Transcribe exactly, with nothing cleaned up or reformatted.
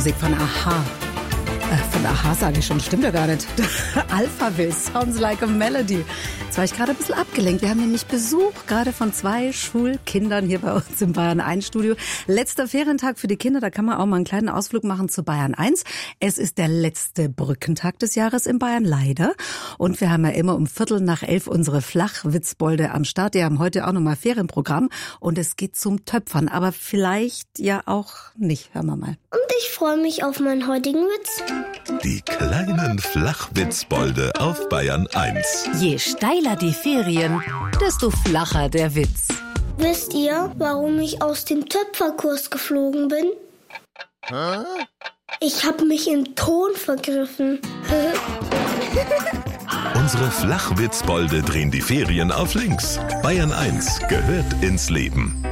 Musik von Aha. Äh, von Aha sage ich schon, stimmt ja gar nicht. Alphaville, Sounds Like a Melody. Jetzt war ich gerade ein bisschen abgelenkt. Wir haben nämlich Besuch, gerade von zwei Schulkindern hier bei uns im Bayern eins Studio. Letzter Ferientag für die Kinder, da kann man auch mal einen kleinen Ausflug machen zu Bayern eins. Es ist der letzte Brückentag des Jahres in Bayern, leider. Und wir haben ja immer um Viertel nach elf unsere Flachwitzbolde am Start. Die haben heute auch nochmal Ferienprogramm und es geht zum Töpfern. Aber vielleicht ja auch nicht. Hören wir mal. Und ich freue mich auf meinen heutigen Witz. Die kleinen Flachwitzbolde auf Bayern eins. Je steiler die Ferien, desto flacher der Witz. Wisst ihr, warum ich aus dem Töpferkurs geflogen bin? Hä? Ich habe mich in Ton vergriffen. Unsere Flachwitzbolde drehen die Ferien auf links. Bayern eins gehört ins Leben.